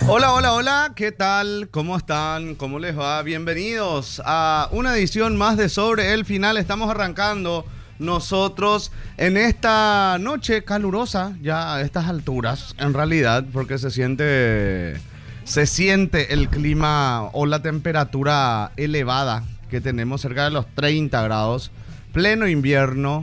Hola, hola, hola, ¿qué tal? ¿Cómo están? ¿Cómo les va? Bienvenidos a una edición más de Sobre el Final. Estamos arrancando nosotros en esta noche calurosa, ya a estas alturas, en realidad, porque se siente el clima o la temperatura elevada que tenemos cerca de los 30 grados, pleno invierno,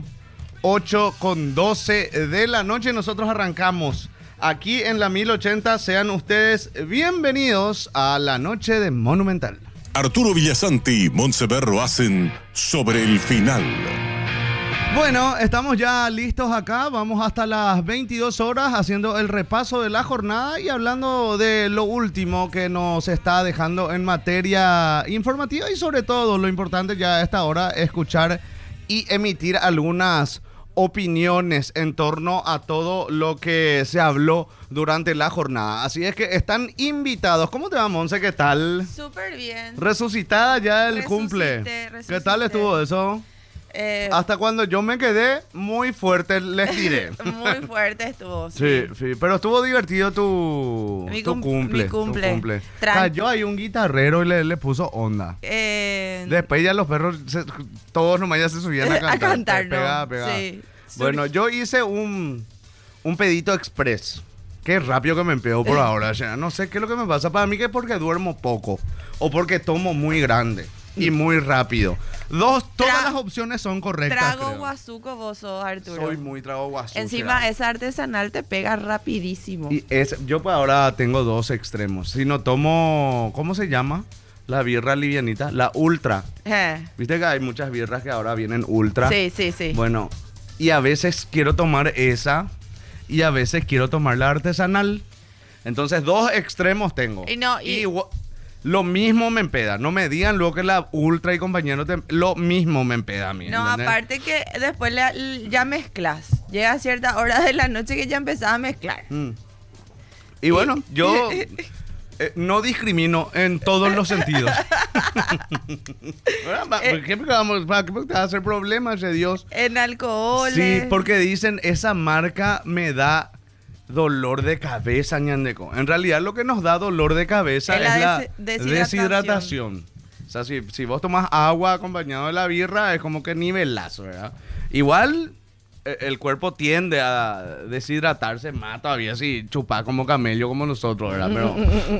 8:12 de la noche. Nosotros arrancamos aquí en la 1080, sean ustedes bienvenidos a la noche de Monumental. Arturo Villasanti y Montse Berro hacen Sobre el Final. Bueno, estamos ya listos acá, vamos hasta las 22 horas haciendo el repaso de la jornada y hablando de lo último que nos está dejando en materia informativa y sobre todo lo importante ya a esta hora, escuchar y emitir algunas opiniones en torno a todo lo que se habló durante la jornada. Así es que están invitados. ¿Cómo te va, Monse? ¿Qué tal? Súper bien. Resucitada ya el cumple. ¿Qué tal estuvo eso? Hasta cuando yo me quedé muy fuerte, les diré. Muy fuerte estuvo. Sí, sí, pero estuvo divertido tu cumple. Mi cumple. Cayó ahí un guitarrero y le puso onda. Después ya los perros, todos nomás ya se subían a cantar. A cantar, pegada. Sí. Bueno, yo hice un pedito express. Qué rápido que me empeo por ahora. No sé qué es lo que me pasa. Para mí que es porque duermo poco o porque tomo muy grande y muy rápido. Todas las opciones son correctas. Trago creo. guasuco vos sos, Arturo. Soy muy trago guasuco. Encima esa artesanal te pega rapidísimo. Y yo pues ahora tengo dos extremos. Si no tomo, ¿cómo se llama? La birra livianita, la ultra. Viste que hay muchas birras que ahora vienen ultra. Sí. Bueno, y a veces quiero tomar esa y a veces quiero tomar la artesanal. Entonces dos extremos tengo. Y lo mismo me empeda. No me digan luego que la ultra y compañeros, lo mismo me empeda a mí. No, ¿entendés? aparte que después ya mezclas. Llega a cierta hora de la noche que ya empezás a mezclar. Y bueno, yo no discrimino en todos los sentidos. ¿Para qué te va a hacer problemas de Dios? En alcohol. Sí, porque dicen, esa marca me da dolor de cabeza, ñandeco. En realidad lo que nos da dolor de cabeza es la deshidratación. O sea, si vos tomás agua acompañado de la birra, es como que nivelazo, ¿verdad? Igual el cuerpo tiende a deshidratarse más todavía si chupás como camello como nosotros, ¿verdad? Pero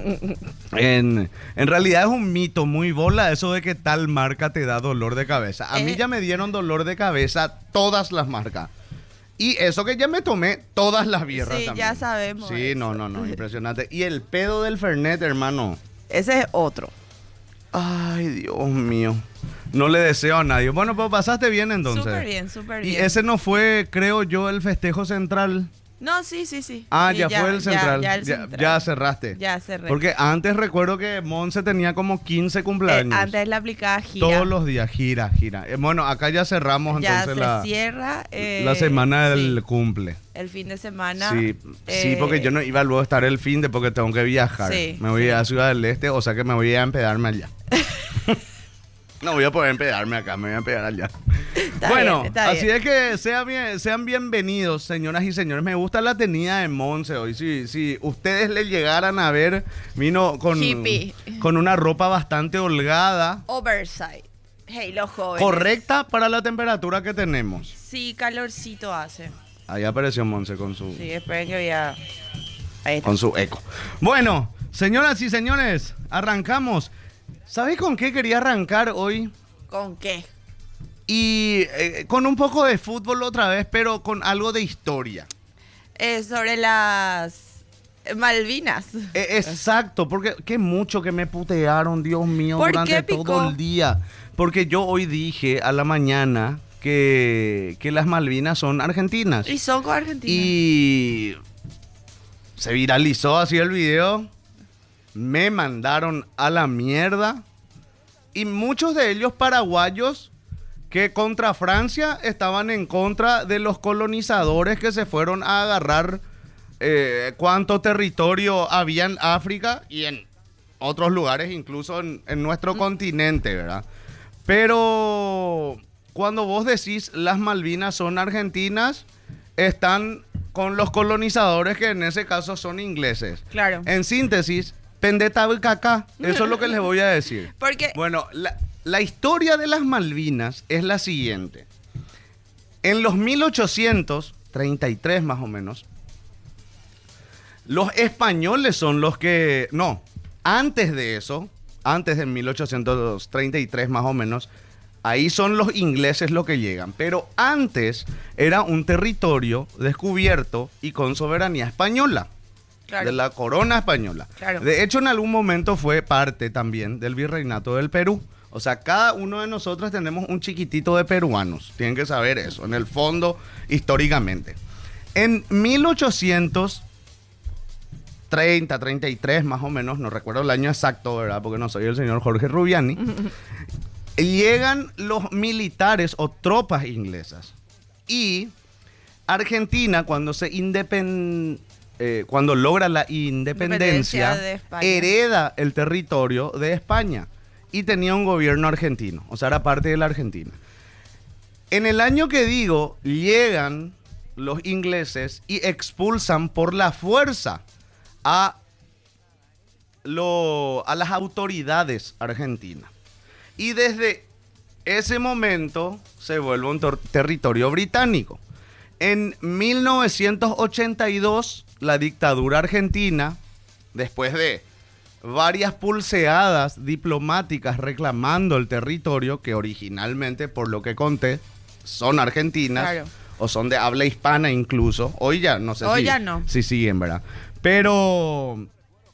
en realidad es un mito muy bola eso de que tal marca te da dolor de cabeza. A mí ya me dieron dolor de cabeza todas las marcas. Y eso que ya me tomé todas las birras sí, también. Ya sabemos. Sí, eso. no, impresionante. Y el pedo del Fernet, hermano. Ese es otro. Ay, Dios mío. No le deseo a nadie. Bueno, pues pasaste bien entonces. Súper bien. Y ese no fue, creo yo, el festejo central. No, sí. Ah, Sí, ya fue el central. Ya cerraste. Ya cerré. Porque antes recuerdo que Monse tenía como 15 cumpleaños. Antes le aplicaba gira. Todos los días, gira. Bueno, acá ya cerramos ya entonces cierra. la semana del cumple. El fin de semana. Sí, porque yo no iba luego a estar el fin de porque tengo que viajar. Sí, me voy a Ciudad del Este, o sea que me voy a empedarme allá. No voy a poder empedarme acá, me voy a empedar allá. Está así bien. Es que sean bienvenidos, señoras y señores. Me gusta la tenida de Monse hoy. Si ustedes le llegaran a ver, vino con una ropa bastante holgada. Oversize. Hey, los jóvenes. Correcta para la temperatura que tenemos. Sí, calorcito hace. Ahí apareció Monse con su... Sí, esperen que vea. Ahí está. Con su eco. Bueno, señoras y señores, arrancamos. ¿Sabés con qué quería arrancar hoy? ¿Con qué? Y con un poco de fútbol otra vez, pero con algo de historia. Sobre las Malvinas. Exacto, porque qué mucho que me putearon, Dios mío, durante todo el día. Porque yo hoy dije a la mañana que las Malvinas son argentinas. Y son argentinas. Y se viralizó así el video. Me mandaron a la mierda. Y muchos de ellos paraguayos que contra Francia estaban en contra de los colonizadores que se fueron a agarrar cuánto territorio había en África y en otros lugares, incluso en nuestro continente, ¿verdad? Pero cuando vos decís las Malvinas son argentinas, están con los colonizadores, que en ese caso son ingleses. Claro. En síntesis, pendeta caca. Eso es lo que les voy a decir. Porque... Bueno, la historia de las Malvinas es la siguiente. En los 1833 más o menos, los españoles son los que... No, antes de eso, antes de 1833 más o menos, ahí son los ingleses los que llegan. Pero antes era un territorio descubierto y con soberanía española. Claro. De la corona española. Claro. De hecho, en algún momento fue parte también del virreinato del Perú. O sea, cada uno de nosotros tenemos un chiquitito de peruanos. Tienen que saber eso, en el fondo, históricamente. En 1830, 33 más o menos, no recuerdo el año exacto, ¿verdad? Porque no soy el señor Jorge Rubiani. Llegan los militares o tropas inglesas. Y Argentina, cuando cuando logra la independencia, hereda el territorio de España. Y tenía un gobierno argentino, o sea, era parte de la Argentina. En el año que digo, llegan los ingleses y expulsan por la fuerza a las autoridades argentinas. Y desde ese momento se vuelve un territorio británico. En 1982, la dictadura argentina, después de varias pulseadas diplomáticas reclamando el territorio, que originalmente, por lo que conté, son argentinas, claro, o son de habla hispana incluso. Hoy ya, no sé si siguen, ¿verdad? Pero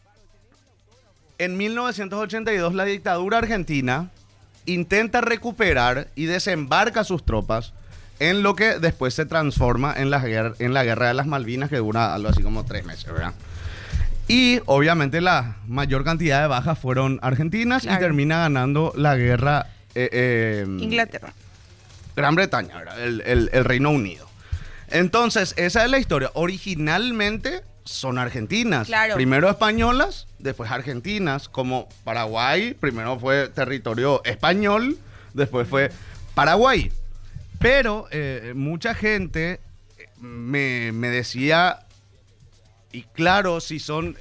en 1982 la dictadura argentina intenta recuperar y desembarca sus tropas en lo que después se transforma en la guerra de las Malvinas, que dura algo así como 3 meses, ¿verdad? Y obviamente la mayor cantidad de bajas fueron argentinas, claro, y termina ganando la guerra Inglaterra. Gran Bretaña, ¿verdad? El Reino Unido. Entonces, esa es la historia. Originalmente son argentinas. Claro. Primero españolas, después argentinas, como Paraguay. Primero fue territorio español, después fue Paraguay. Pero mucha gente me decía... Y claro, si son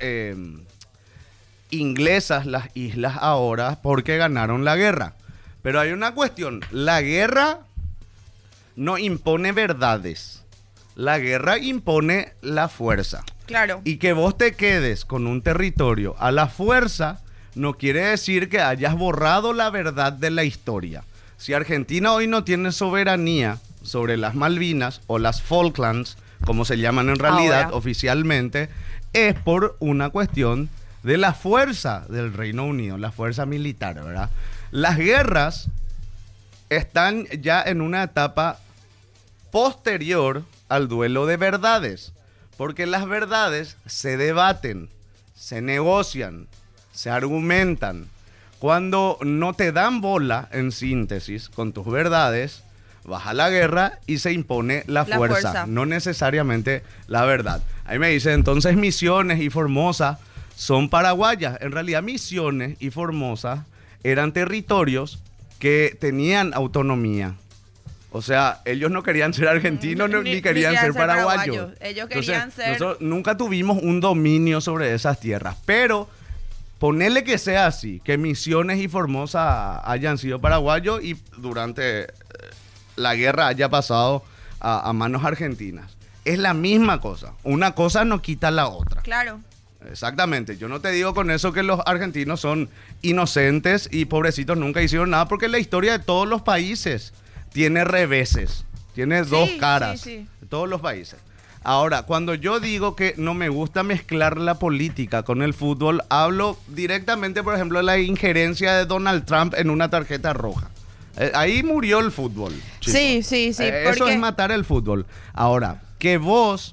inglesas las islas ahora porque ganaron la guerra. Pero hay una cuestión. La guerra no impone verdades. La guerra impone la fuerza. Claro. Y que vos te quedes con un territorio a la fuerza no quiere decir que hayas borrado la verdad de la historia. Si Argentina hoy no tiene soberanía sobre las Malvinas o las Falklands, como se llaman en realidad oficialmente, es por una cuestión de la fuerza del Reino Unido, la fuerza militar, ¿verdad? Las guerras están ya en una etapa posterior al duelo de verdades, porque las verdades se debaten, se negocian, se argumentan. Cuando no te dan bola, en síntesis, con tus verdades, vas a la guerra y se impone la fuerza, no necesariamente la verdad. Ahí me dice, entonces Misiones y Formosa son paraguayas. En realidad Misiones y Formosa eran territorios que tenían autonomía. O sea, ellos no querían ser argentinos ni querían ser paraguayos. Ellos querían ser... Nosotros nunca tuvimos un dominio sobre esas tierras, pero... Ponerle que sea así, que Misiones y Formosa hayan sido paraguayos y durante la guerra haya pasado a manos argentinas. Es la misma cosa. Una cosa no quita la otra. Claro. Exactamente. Yo no te digo con eso que los argentinos son inocentes y pobrecitos nunca hicieron nada, porque la historia de todos los países tiene reveses, tiene dos caras. De todos los países. Ahora, cuando yo digo que no me gusta mezclar la política con el fútbol, hablo directamente, por ejemplo, de la injerencia de Donald Trump en una tarjeta roja. Ahí murió el fútbol, chicos. Sí. Eso es matar el fútbol. Ahora, que vos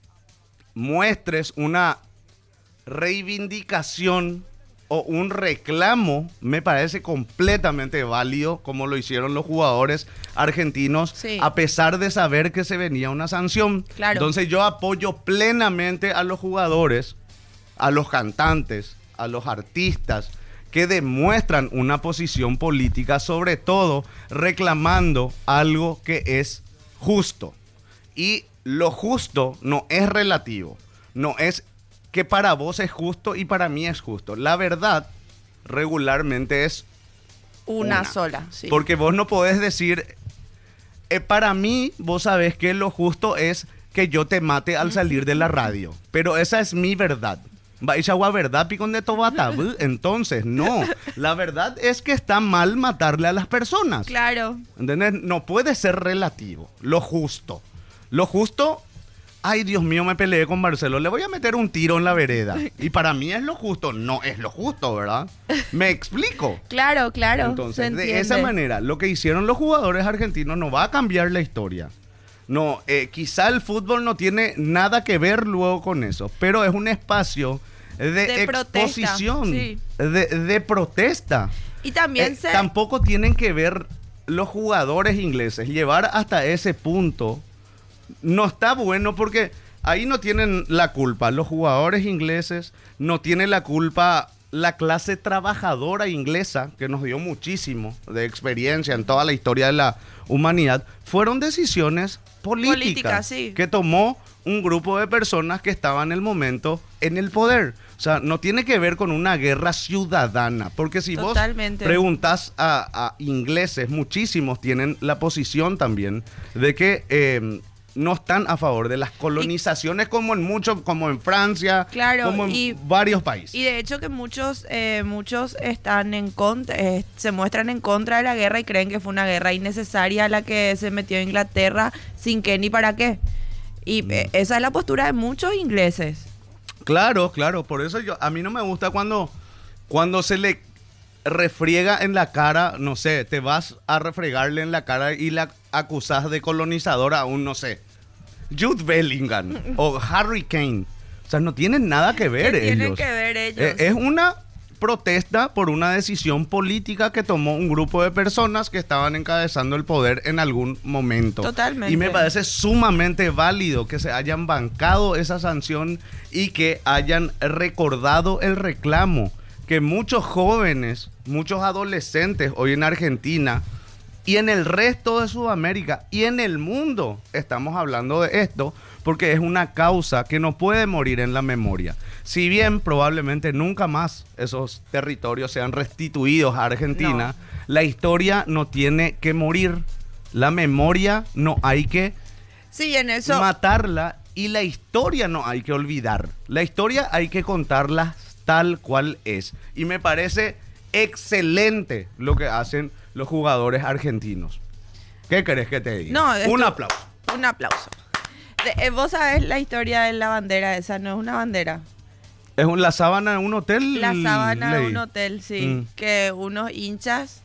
muestres una reivindicación o un reclamo me parece completamente válido, como lo hicieron los jugadores argentinos, a pesar de saber que se venía una sanción. Claro. Entonces yo apoyo plenamente a los jugadores, a los cantantes, a los artistas que demuestran una posición política, sobre todo reclamando algo que es justo. Y lo justo no es relativo. No es que para vos es justo y para mí es justo. La verdad regularmente es una sola. Sí. Porque vos no podés decir, para mí vos sabés que lo justo es que yo te mate al salir de la radio. Pero esa es mi verdad. ¿Verdad, picón de tobata? Entonces, no. La verdad es que está mal matarle a las personas. Claro. ¿Entendés? No puede ser relativo. Lo justo. Lo justo... Ay, Dios mío, me peleé con Marcelo. Le voy a meter un tiro en la vereda. Y para mí es lo justo. No es lo justo, ¿verdad? ¿Me explico? Claro. Entonces, de esa manera, lo que hicieron los jugadores argentinos no va a cambiar la historia. No, quizá el fútbol no tiene nada que ver luego con eso. Pero es un espacio de exposición. Protesta, sí. de protesta. Y también tampoco tienen que ver los jugadores ingleses. Llevar hasta ese punto... No está bueno porque ahí no tienen la culpa. Los jugadores ingleses, no tienen la culpa la clase trabajadora inglesa, que nos dio muchísimo de experiencia en toda la historia de la humanidad. Fueron decisiones políticas sí. que tomó un grupo de personas que estaban en el momento en el poder. O sea, no tiene que ver con una guerra ciudadana, porque si Totalmente. Vos preguntás a ingleses, muchísimos tienen la posición también de que... no están a favor de las colonizaciones como en Francia, claro, como en varios países. Y de hecho que muchos están en contra, se muestran en contra de la guerra y creen que fue una guerra innecesaria la que se metió Inglaterra sin qué ni para qué. Y esa es la postura de muchos ingleses. Claro, por eso a mí no me gusta cuando se le refriega en la cara, no sé, te vas a refregarle en la cara y la acusás de colonizador a un, no sé, Jude Bellingham o Harry Kane. O sea, no tienen nada que ver ellos. Tienen que ver ellos. Es una protesta por una decisión política que tomó un grupo de personas que estaban encabezando el poder en algún momento. Totalmente. Y me parece sumamente válido que se hayan bancado esa sanción y que hayan recordado el reclamo que muchos jóvenes, muchos adolescentes hoy en Argentina y en el resto de Sudamérica y en el mundo estamos hablando de esto porque es una causa que no puede morir en la memoria. Si bien probablemente nunca más esos territorios sean restituidos a Argentina, la historia no tiene que morir. La memoria no hay que matarla y la historia no hay que olvidar. La historia hay que contarla tal cual es. Y me parece excelente lo que hacen los jugadores argentinos. ¿Qué querés que te diga? Un aplauso. Un aplauso. Vos sabés la historia de la bandera esa, ¿no es una bandera? ¿Es la sábana de un hotel? La sábana de un hotel, sí. Que unos hinchas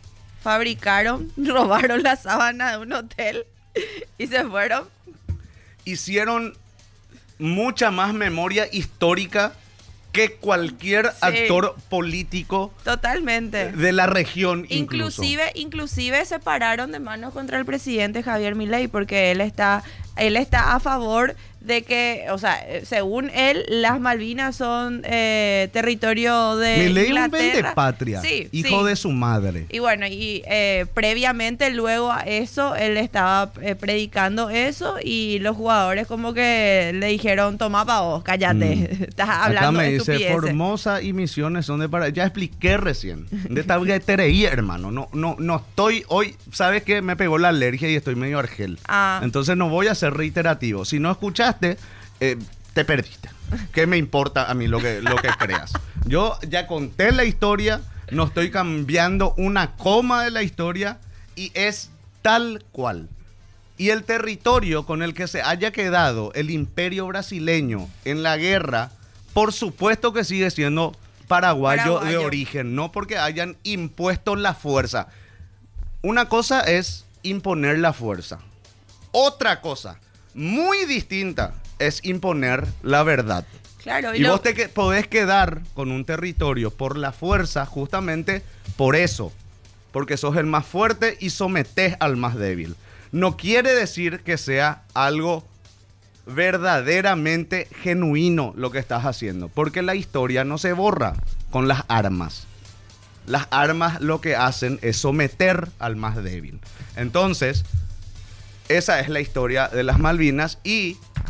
robaron la sábana de un hotel y se fueron. Hicieron mucha más memoria histórica que cualquier actor político. Totalmente. De la región incluso. Inclusive se pararon de manos contra el presidente Javier Milei porque él está a favor de que, o sea, según él, las Malvinas son territorio de Milei Inglaterra. Un vendepatria, hijo de su madre. Y bueno, previamente luego a eso, él estaba predicando eso y los jugadores como que le dijeron, toma pa' vos, cállate, estás hablando acá me de dice, estupideces. Formosa y Misiones son de para... Ya expliqué recién. De esta tereí, hermano. No estoy hoy... ¿Sabes qué? Me pegó la alergia y estoy medio argel. Entonces no voy a ser reiterativo. Si no escuchaste, te perdiste. ¿Qué me importa a mí lo que creas? Yo ya conté la historia, no estoy cambiando una coma de la historia y es tal cual. Y el territorio con el que se haya quedado el imperio brasileño en la guerra, por supuesto que sigue siendo paraguayo de origen, no porque hayan impuesto la fuerza. Una cosa es imponer la fuerza. Otra cosa muy distinta es imponer la verdad. Claro, y vos te podés quedar con un territorio por la fuerza justamente por eso, porque sos el más fuerte y sometés al más débil. No quiere decir que sea algo verdaderamente genuino lo que estás haciendo, porque la historia no se borra con las armas. Las armas lo que hacen es someter al más débil. Entonces, esa es la historia de las Malvinas y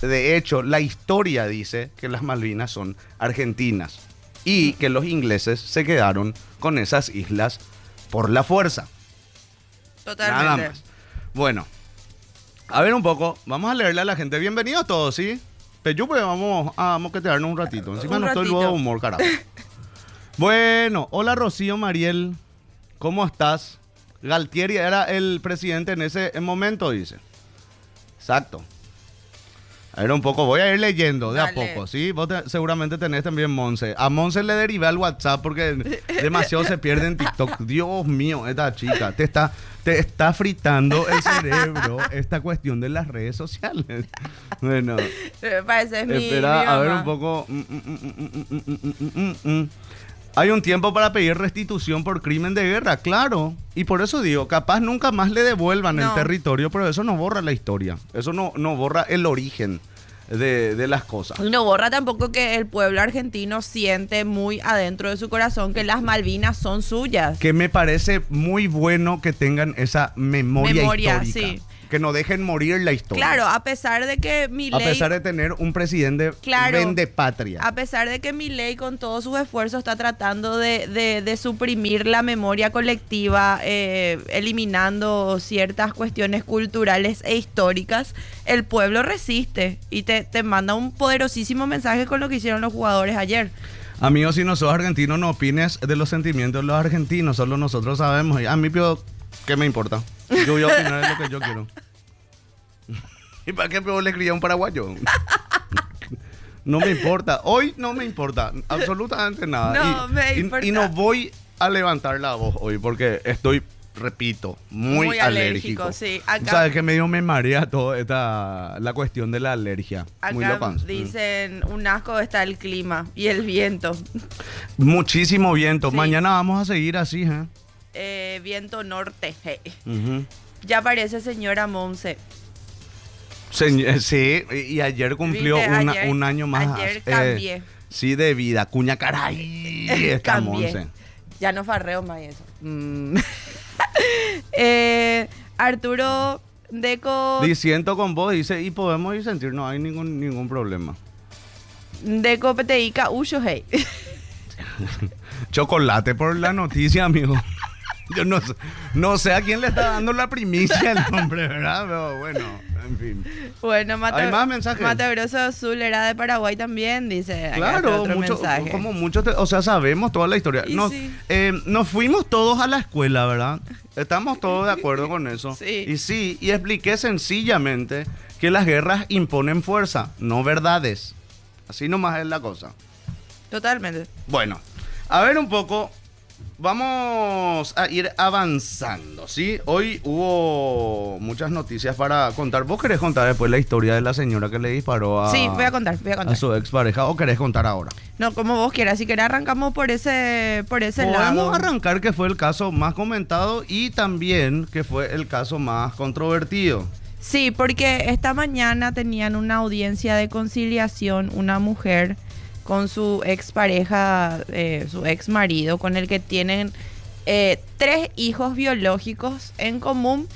de hecho, la historia dice que las Malvinas son argentinas y que los ingleses se quedaron con esas islas por la fuerza. Totalmente. Nada más. Bueno, a ver un poco, vamos a leerle a la gente. Bienvenidos todos, ¿sí? Pero pues vamos a moquetearnos un ratito. Encima no estoy luego de humor, carajo. Bueno, hola Rocío Mariel, ¿cómo estás? Galtieri era el presidente en ese momento, dice. Exacto. A ver un poco, voy a ir leyendo de a poco, ¿sí? Vos seguramente tenés también Monse. A Monse le derivé al WhatsApp porque demasiado se pierde en TikTok. Dios mío, esta chica te está fritando el cerebro esta cuestión de las redes sociales. Bueno. Me parece mi a ver un poco. Hay un tiempo para pedir restitución por crimen de guerra, claro. Y por eso digo, capaz nunca más le devuelvan el territorio, pero eso no borra la historia. Eso no borra el origen de las cosas. No borra tampoco que el pueblo argentino siente muy adentro de su corazón que las Malvinas son suyas. Que me parece muy bueno que tengan esa memoria histórica. Sí. Que no dejen morir la historia. Claro, a pesar de que Milei... A pesar de tener un presidente vende patria. A pesar de que Milei con todos sus esfuerzos está tratando de suprimir la memoria colectiva, eliminando ciertas cuestiones culturales e históricas, el pueblo resiste y te manda un poderosísimo mensaje con lo que hicieron los jugadores ayer. Amigos, si no sos argentino, no opines de los sentimientos de los argentinos, solo nosotros sabemos. A mí, ¿qué me importa? Yo voy a opinar de lo que yo quiero. ¿Y para qué peor le escribí a un paraguayo? No me importa. Hoy no me importa absolutamente nada. Y no voy a levantar la voz hoy porque estoy, repito, muy alérgico. Sí. Acá, sabes que medio me marea toda la cuestión de la alergia. Acá muy loca. Dicen, un asco está el clima y el viento. Muchísimo viento. Sí. Mañana vamos a seguir así, viento norte. Ya aparece señora Monse. Sí, y ayer cumplió un año más. Ayer cambié. Sí, de vida. Cuña caray. Está Monse. Ya no farreo más eso. Arturo Deco. Diciendo con vos, dice, y podemos ir sentir, no hay ningún problema. Deco Peteica Uyo, hey. Chocolate por la noticia, amigo. Yo no sé a quién le está dando la primicia el hombre, ¿verdad? Pero bueno, en fin. Bueno, hay más mensajes. Matagroso Azul era de Paraguay también, dice. Claro, como muchos, o sea, sabemos toda la historia. Nos fuimos todos a la escuela, ¿verdad? Estamos todos de acuerdo con eso. Sí. Y expliqué sencillamente que las guerras imponen fuerza, no verdades. Así nomás es la cosa. Totalmente. Bueno, a ver un poco. Vamos a ir avanzando, ¿sí? Hoy hubo muchas noticias para contar. ¿Vos querés contar después la historia de la señora que le disparó a... Sí, voy a contar. A su expareja, o querés contar ahora? No, como vos quieras. Si querés arrancamos por ese lado. Podemos arrancar, que fue el caso más comentado y también que fue el caso más controvertido. Sí, porque esta mañana tenían una audiencia de conciliación, una mujer con su expareja, su ex marido, con el que tienen 3 hijos biológicos en común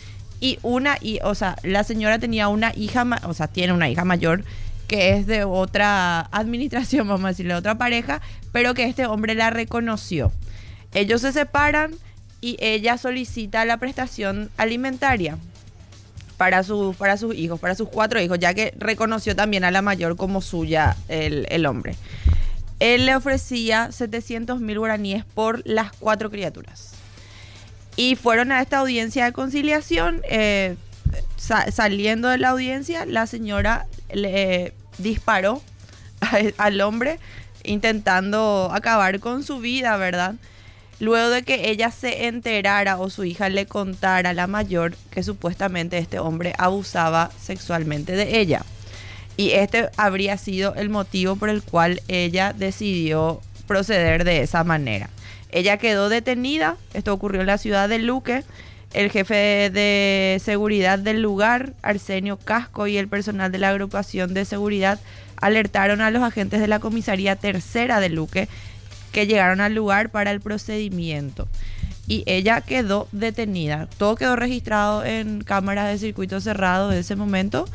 o sea, la señora tenía una hija, tiene una hija mayor que es de otra administración, vamos a decirle, otra pareja, pero que este hombre la reconoció. Ellos se separan y ella solicita la prestación alimentaria para sus hijos, para sus 4 hijos, ya que reconoció también a la mayor como suya el hombre. Él le ofrecía 700.000 guaraníes por las 4 criaturas. Y fueron a esta audiencia de conciliación. Saliendo de la audiencia, la señora le disparó al hombre, intentando acabar con su vida, ¿verdad? Luego de que ella se enterara o su hija le contara a la mayor que supuestamente este hombre abusaba sexualmente de ella. Y este habría sido el motivo por el cual ella decidió proceder de esa manera. Ella quedó detenida, esto ocurrió en la ciudad de Luque. El jefe de seguridad del lugar, Arsenio Casco, y el personal de la agrupación de seguridad alertaron a los agentes de la comisaría tercera de Luque, que llegaron al lugar para el procedimiento. Y ella quedó detenida. Todo quedó registrado en cámaras de circuito cerrado de ese momento.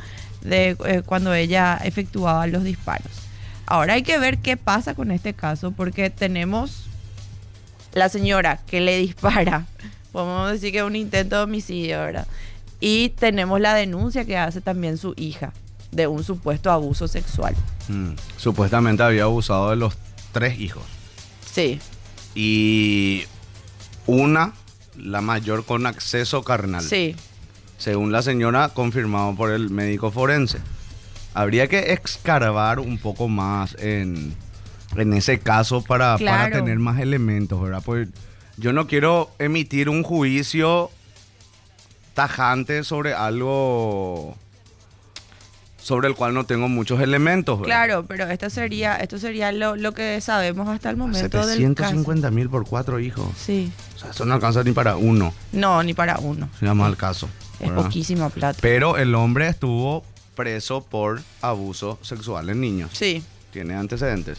cuando ella efectuaba los disparos. Ahora hay que ver qué pasa con este caso, porque tenemos la señora que le dispara, podemos decir que es un intento de homicidio, ¿verdad? Y tenemos la denuncia que hace también su hija de un supuesto abuso sexual. Supuestamente había abusado de los 3 hijos. Sí. Y la mayor con acceso carnal. Sí. Según la señora, confirmado por el médico forense. Habría que escarbar un poco más en ese caso para tener más elementos, ¿verdad? Pues yo no quiero emitir un juicio tajante sobre algo sobre el cual no tengo muchos elementos, ¿verdad? Claro, pero esto sería lo que sabemos hasta el momento del caso. 750.000 por 4 hijos. Sí. O sea, eso no alcanza ni para uno. No, ni para uno. Se llama el caso. Es poquísima plata. Pero el hombre estuvo preso por abuso sexual en niños. Sí. Tiene antecedentes.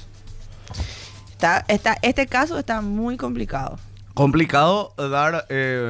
Este caso está muy complicado. Complicado dar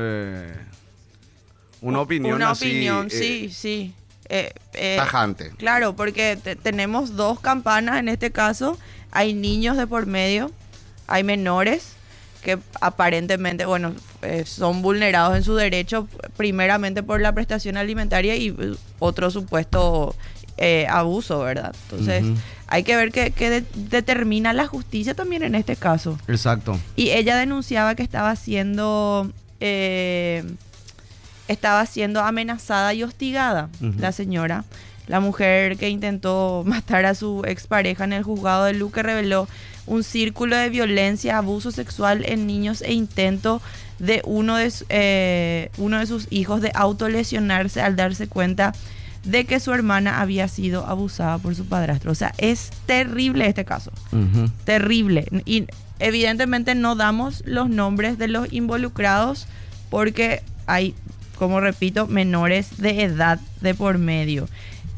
una opinión así. Una opinión, sí. Tajante. Claro, porque tenemos 2 campanas en este caso. Hay niños de por medio, hay menores que aparentemente, son vulnerados en su derecho, primeramente por la prestación alimentaria y otro supuesto abuso, ¿verdad? Entonces, hay que ver qué determina la justicia también en este caso. Exacto. Y ella denunciaba que estaba siendo amenazada y hostigada, la señora. La mujer que intentó matar a su expareja en el juzgado de Luque reveló un círculo de violencia, abuso sexual en niños e intento de uno de sus hijos de autolesionarse al darse cuenta de que su hermana había sido abusada por su padrastro. O sea, es terrible este caso. Terrible. Y evidentemente no damos los nombres de los involucrados porque hay, como repito, menores de edad de por medio.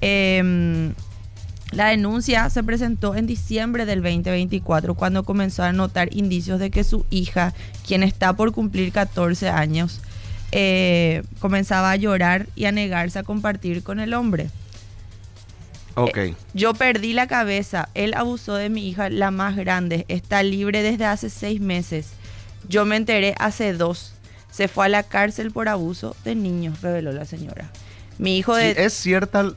La denuncia se presentó en diciembre del 2024 cuando comenzó a notar indicios de que su hija, quien está por cumplir 14 años, comenzaba a llorar y a negarse a compartir con el hombre. Ok. Yo perdí la cabeza. Él abusó de mi hija, la más grande. Está libre desde hace 6 meses. Yo me enteré hace 2. Se fue a la cárcel por abuso de niños, reveló la señora. Mi hijo de... Sí, ¿es cierta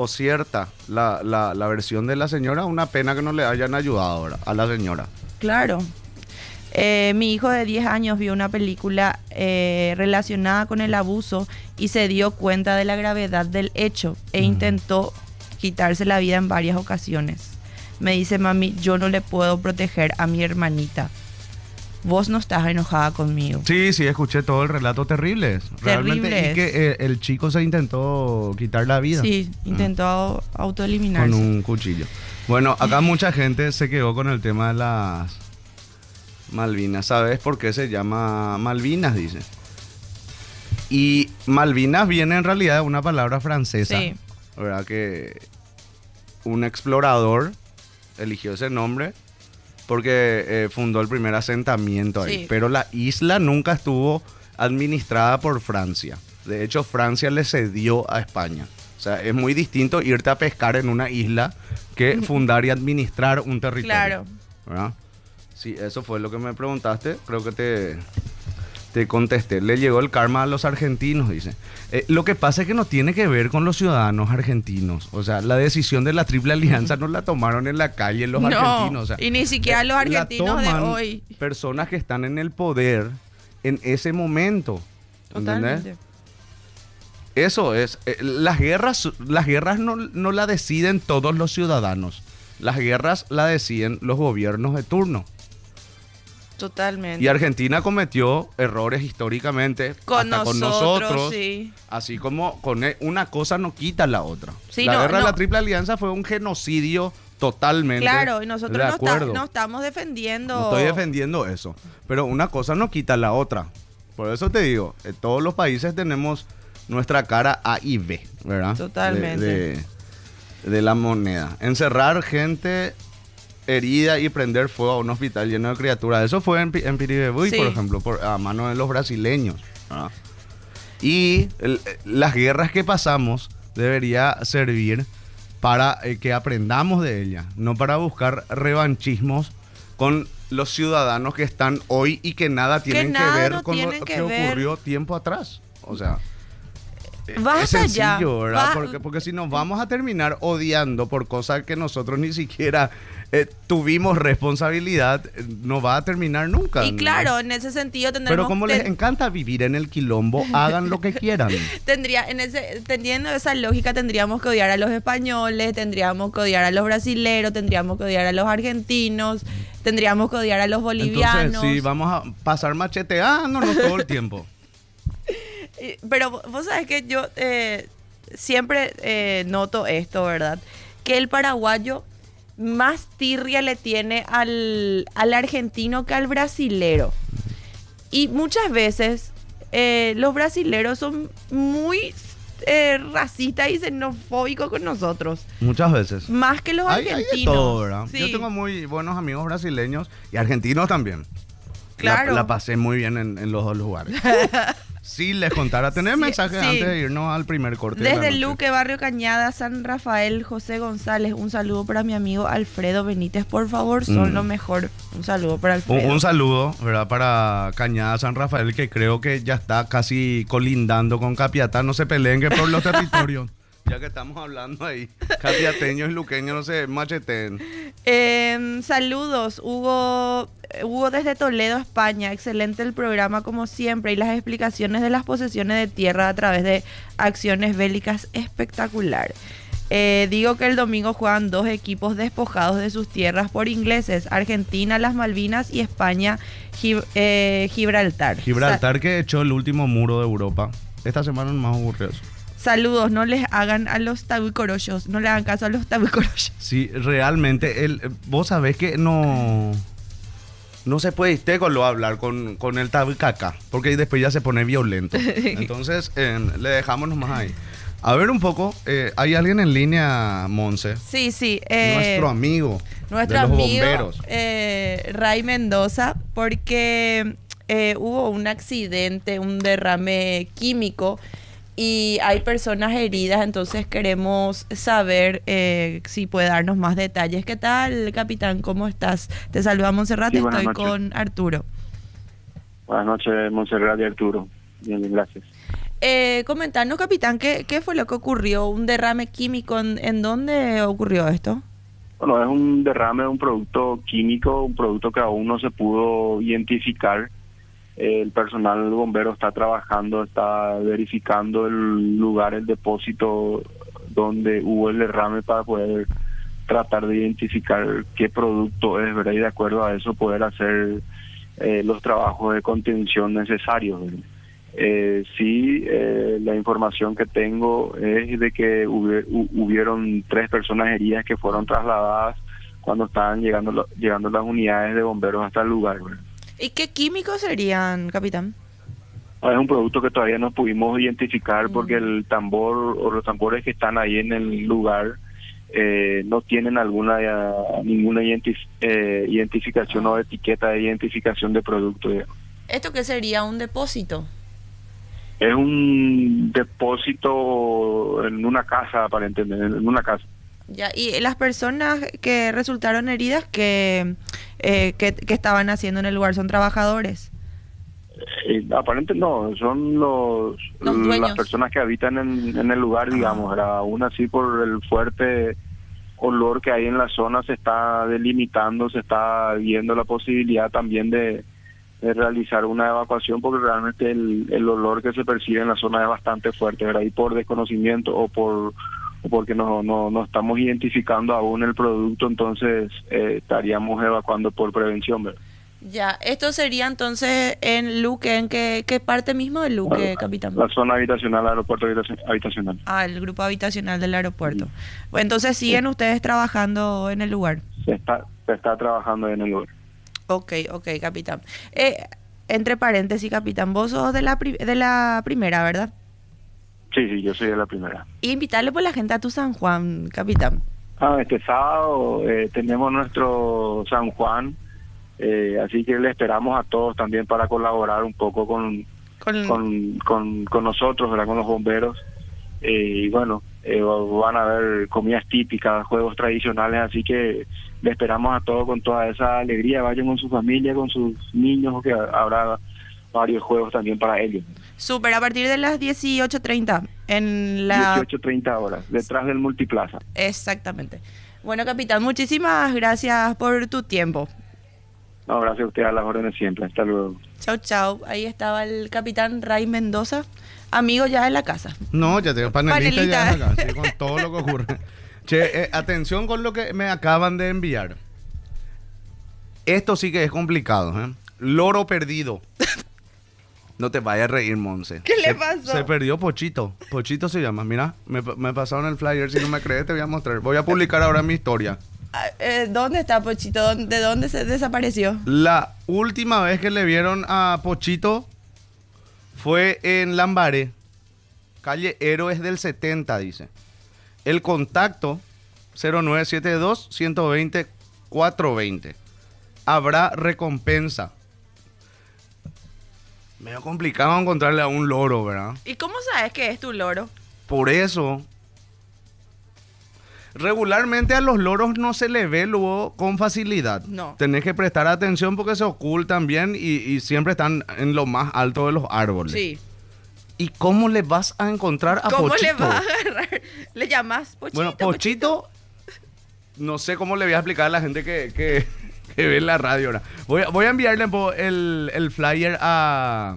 la versión de la señora? Una pena que no le hayan ayudado ahora a la señora. Claro. Mi hijo de 10 años vio una película relacionada con el abuso y se dio cuenta de la gravedad del hecho e intentó quitarse la vida en varias ocasiones. Me dice, mami, yo no le puedo proteger a mi hermanita. Vos no estás enojada conmigo. Sí, escuché todo el relato terrible. Realmente, y que el chico se intentó quitar la vida. Sí, intentó autoeliminarse. Con un cuchillo. Bueno, acá mucha gente se quedó con el tema de las Malvinas. ¿Sabes por qué se llama Malvinas? Dice. Y Malvinas viene en realidad de una palabra francesa. Sí. ¿Verdad? Que un explorador eligió ese nombre porque fundó el primer asentamiento ahí. Sí. Pero la isla nunca estuvo administrada por Francia. De hecho, Francia le cedió a España. O sea, es muy distinto irte a pescar en una isla que fundar y administrar un territorio. Claro. ¿Verdad? Sí, eso fue lo que me preguntaste. Creo que te contesté. Le llegó el karma a los argentinos, dice. Lo que pasa es que no tiene que ver con los ciudadanos argentinos. O sea, la decisión de la Triple Alianza no la tomaron en la calle los argentinos. O sea, y ni siquiera los argentinos de hoy. Personas que están en el poder en ese momento. ¿Entendés? Totalmente. Eso es. Las guerras no la deciden todos los ciudadanos. Las guerras la deciden los gobiernos de turno. Totalmente. Y Argentina cometió errores históricamente con nosotros. Sí. Así como una cosa no quita la otra. Sí, la guerra de la Triple Alianza fue un genocidio totalmente. Claro, y nosotros no estamos defendiendo. No estoy defendiendo eso. Pero una cosa no quita la otra. Por eso te digo, todos los países tenemos nuestra cara A y B, ¿verdad? Totalmente. De la moneda. Encerrar gente herida y prender fuego a un hospital lleno de criaturas. Eso fue en Piribebuy, sí, por ejemplo, a mano de los brasileños, ¿verdad? Y las guerras que pasamos debería servir para que aprendamos de ella, no para buscar revanchismos con los ciudadanos que están hoy y que nada tienen que ver con lo que ocurrió tiempo atrás. O sea, es sencillo, ¿verdad? Porque si nos vamos a terminar odiando por cosas que nosotros ni siquiera tuvimos responsabilidad, no va a terminar nunca. Y claro, en ese sentido tendremos... Pero como les encanta vivir en el quilombo, hagan lo que quieran. Teniendo esa lógica, tendríamos que odiar a los españoles, tendríamos que odiar a los brasileros, tendríamos que odiar a los argentinos, tendríamos que odiar a los bolivianos. Entonces, sí, vamos a pasar macheteándonos todo el tiempo. Pero vos sabés que yo siempre noto esto, ¿verdad? Que el paraguayo más tirria le tiene al argentino que al brasilero. Y muchas veces los brasileros son muy racistas y xenofóbicos con nosotros. Muchas veces. Más que los argentinos. Hay de todo, ¿verdad? Sí. Yo tengo muy buenos amigos brasileños y argentinos también. Claro. La pasé muy bien en los dos lugares. Sí, les contara. Tener mensajes antes de irnos al primer corte. Desde Luque, Barrio Cañada, San Rafael, José González. Un saludo para mi amigo Alfredo Benítez, por favor. Son lo mejor. Un saludo para Alfredo. Un saludo, ¿verdad? Para Cañada, San Rafael, que creo que ya está casi colindando con Capiatá. No se peleen que por los territorios. Ya que estamos hablando ahí, capiateños y luqueños no se macheten. Saludos, Hugo desde Toledo, España. Excelente el programa como siempre y las explicaciones de las posesiones de tierra a través de acciones bélicas espectacular. Digo que el domingo juegan 2 equipos despojados de sus tierras por ingleses: Argentina, las Malvinas, y España, Gibraltar. Gibraltar que echó el último muro de Europa. Esta semana nomás ocurrió eso. Saludos, no les hagan a los tabuicorollos, no le hagan caso a los tabuicorollos. Sí, realmente, vos sabés que no se puede lo hablar con el tabuicaca, porque después ya se pone violento. Entonces, le dejamos nomás ahí. A ver un poco, ¿hay alguien en línea, Monse? Sí. Nuestro amigo de los bomberos. Ray Mendoza, porque hubo un accidente, un derrame químico, y hay personas heridas, entonces queremos saber si puede darnos más detalles. ¿Qué tal, capitán? ¿Cómo estás? Te saluda Montserrat, sí, estoy con Arturo. Buenas noches, Montserrat y Arturo. Bien, gracias. Comentanos, capitán, ¿qué fue lo que ocurrió? ¿Un derrame químico? ¿En dónde ocurrió esto? Bueno, es un derrame de un producto químico, un producto que aún no se pudo identificar. El personal bombero está trabajando, está verificando el lugar, el depósito donde hubo el derrame para poder tratar de identificar qué producto es, ¿verdad? Y de acuerdo a eso poder hacer los trabajos de contención necesarios, ¿verdad? La información que tengo es de que hubieron 3 personas heridas que fueron trasladadas cuando estaban llegando las unidades de bomberos hasta el lugar, ¿verdad? ¿Y qué químicos serían, capitán? Es un producto que todavía no pudimos identificar porque el tambor o los tambores que están ahí en el lugar no tienen ninguna identificación o etiqueta de identificación de producto. ¿Esto qué sería? ¿Un depósito? Es un depósito en una casa, aparentemente, en una casa. Ya, y las personas que resultaron heridas, que estaban haciendo en el lugar, ¿son trabajadores? Aparentemente no, son las personas que habitan en el lugar, digamos. Aún así, por el fuerte olor que hay en la zona, se está delimitando, se está viendo la posibilidad también de realizar una evacuación, porque realmente el olor que se percibe en la zona es bastante fuerte, ¿verdad? Y por desconocimiento o porque no estamos identificando aún el producto, entonces estaríamos evacuando por prevención, ¿verdad? Ya, esto sería entonces en Luque. ¿En qué parte mismo de Luque, capitán? La zona habitacional, aeropuerto habitacional. El grupo habitacional del aeropuerto. Bueno, entonces siguen ustedes trabajando en el lugar. Se está trabajando en el lugar. Ok, capitán. Entre paréntesis, capitán, vos sos de la primera, ¿verdad? Sí, yo soy de la primera. Y invitarle por la gente a tu San Juan, capitán. Este sábado tenemos nuestro San Juan, así que le esperamos a todos también para colaborar un poco con nosotros, ¿verdad? Con los bomberos. Y bueno, van a haber comidas típicas, juegos tradicionales, así que le esperamos a todos con toda esa alegría. Vayan con su familia, con sus niños, que habrá varios juegos también para ellos. Súper, a partir de las 18:30 en la... 18:30 horas, detrás del Multiplaza. Exactamente. Bueno, capitán, muchísimas gracias por tu tiempo. No, gracias a usted, a las órdenes siempre. Hasta luego. Chau, chau. Ahí estaba el capitán Ray Mendoza, amigo ya de la casa. No, ya tengo panelista ya acá, sí, con todo lo que ocurre. Che, atención con lo que me acaban de enviar. Esto sí que es complicado, ¿eh? Loro perdido. No te vayas a reír, Monse. ¿Qué le pasó? Se perdió Pochito. Pochito se llama. Mira, me pasaron el flyer. Si no me crees, te voy a mostrar. Voy a publicar ahora mi historia. ¿Dónde está Pochito? ¿De dónde se desapareció? La última vez que le vieron a Pochito fue en Lambaré, calle Héroes del 70, dice. El contacto 0972-120-420. Habrá recompensa. Medio complicado encontrarle a un loro, ¿verdad? ¿Y cómo sabes que es tu loro? Por eso, regularmente a los loros no se le ve luego con facilidad. No. Tenés que prestar atención porque se ocultan bien y siempre están en lo más alto de los árboles. Sí. ¿Y cómo le vas a encontrar a ¿Cómo Pochito? le vas a agarrar? ¿Le llamas Pochito? Bueno, Pochito, no sé cómo le voy a explicar a la gente que ve en la radio ahora. Voy a enviarle el flyer a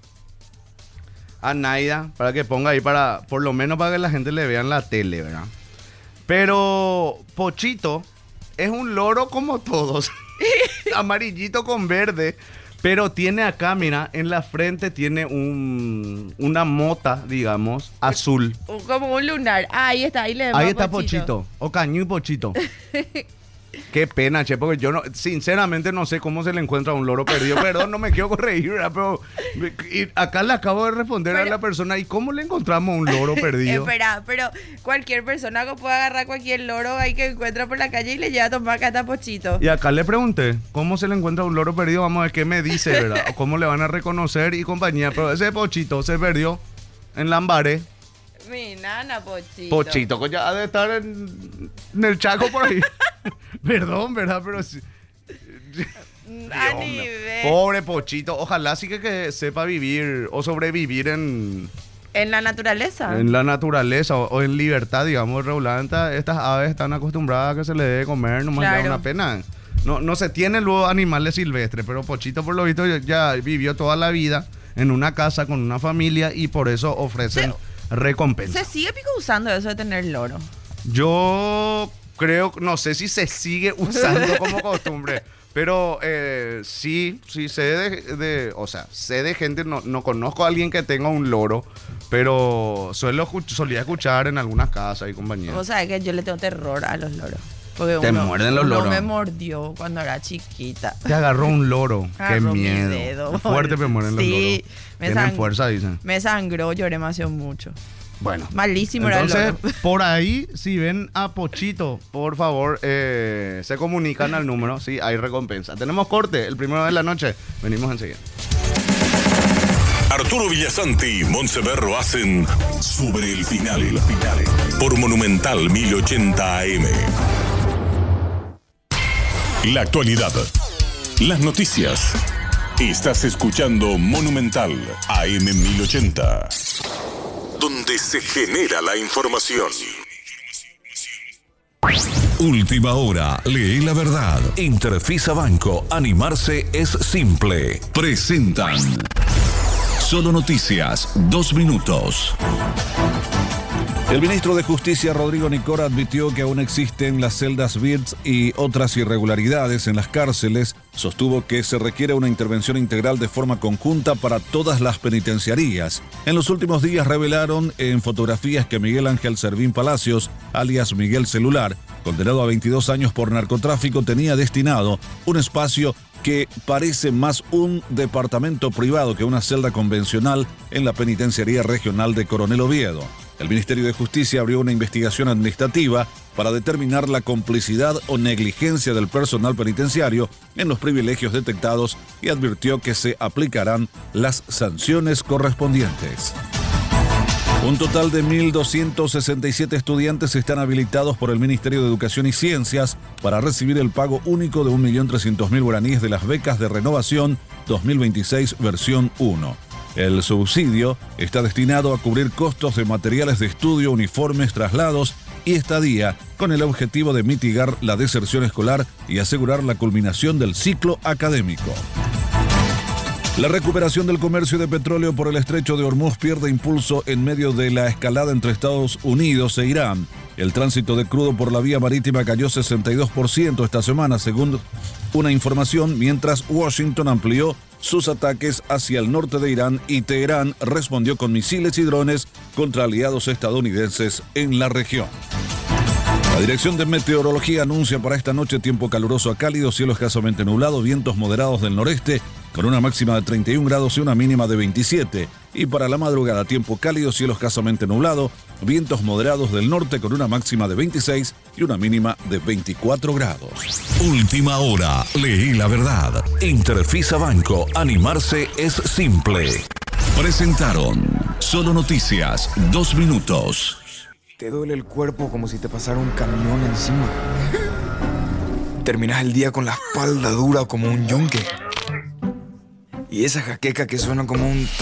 Naida para que ponga ahí, por lo menos para que la gente le vea en la tele, ¿verdad? Pero Pochito es un loro como todos. Amarillito con verde. Pero tiene acá, mira, en la frente tiene una mota, digamos, azul. Como un lunar. Ahí está, ahí le vemos. Ahí está Pochito. O Cañú y Pochito. Qué pena, che, porque yo sinceramente no sé cómo se le encuentra a un loro perdido. Perdón, no me quiero corregir, ¿verdad? Pero acá le acabo de responder a la persona. ¿Y cómo le encontramos a un loro perdido? Espera, pero cualquier persona que pueda agarrar cualquier loro ahí que encuentra por la calle y le lleva a tomar acá a Pochito. Y acá le pregunté, ¿cómo se le encuentra a un loro perdido? Vamos a ver qué me dice, ¿verdad? O cómo le van a reconocer y compañía. Pero ese Pochito se perdió en Lambaré. Mi nana, Pochito. Pochito, que ya ha de estar en el Chaco por ahí. Perdón, ¿verdad? Pero sí. A nivel. Pobre Pochito. Ojalá sí que sepa vivir o sobrevivir en la naturaleza. En la naturaleza o en libertad, digamos, regularmente estas aves están acostumbradas a que se les debe comer, nomás claro. Ya una pena. No se tienen luego animales silvestres, pero Pochito por lo visto ya vivió toda la vida en una casa con una familia y por eso ofrecen recompensa. ¿Se sigue usando eso de tener loro? Yo creo, no sé si se sigue usando como costumbre, pero sí sé sé de gente, no conozco a alguien que tenga un loro, pero solía escuchar en algunas casas y compañías. Vos sabés que yo le tengo terror a los loros. Porque te muerden los loros. Me mordió cuando era chiquita. Te agarró un loro. Qué miedo. Dedo, fuerte me mueren los loros. Tienen fuerza, dicen. Me sangró, lloré demasiado mucho. Bueno. Malísimo entonces, era el loro. Por ahí, si ven a Pochito, por favor, se comunican al número. Sí, hay recompensa. Tenemos corte, el primero de la noche. Venimos enseguida. Arturo Villasanti y Monseberro hacen Sobre el Final. Por Monumental 1080 AM. La actualidad. Las noticias. Estás escuchando Monumental AM 1080. Donde se genera la información. Última hora, lee la verdad. Interfisa Banco, animarse es simple. Presentan Solo Noticias, 2 minutos. El ministro de Justicia, Rodrigo Nicora, admitió que aún existen las celdas Birds y otras irregularidades en las cárceles. Sostuvo que se requiere una intervención integral de forma conjunta para todas las penitenciarías. En los últimos días revelaron en fotografías que Miguel Ángel Servín Palacios, alias Miguel Celular, condenado a 22 años por narcotráfico, tenía destinado un espacio que parece más un departamento privado que una celda convencional en la penitenciaría regional de Coronel Oviedo. El Ministerio de Justicia abrió una investigación administrativa para determinar la complicidad o negligencia del personal penitenciario en los privilegios detectados y advirtió que se aplicarán las sanciones correspondientes. Un total de 1.267 estudiantes están habilitados por el Ministerio de Educación y Ciencias para recibir el pago único de 1.300.000 guaraníes de las becas de renovación 2026 versión 1. El subsidio está destinado a cubrir costos de materiales de estudio, uniformes, traslados y estadía, con el objetivo de mitigar la deserción escolar y asegurar la culminación del ciclo académico. La recuperación del comercio de petróleo por el estrecho de Hormuz pierde impulso en medio de la escalada entre Estados Unidos e Irán. El tránsito de crudo por la vía marítima cayó 62% esta semana, según una información, mientras Washington amplió sus ataques hacia el norte de Irán y Teherán respondió con misiles y drones contra aliados estadounidenses en la región. La Dirección de Meteorología anuncia para esta noche tiempo caluroso a cálido, cielo escasamente nublado, vientos moderados del noreste, con una máxima de 31 grados y una mínima de 27. Y para la madrugada, tiempo cálido, cielo escasamente nublado, vientos moderados del norte con una máxima de 26 y una mínima de 24 grados. Última hora, leí la verdad. Interfisa Banco, animarse es simple. Presentaron Solo Noticias, 2 minutos. Te duele el cuerpo como si te pasara un camión encima. Terminas el día con la espalda dura como un yunque. Y esa jaqueca que suena como un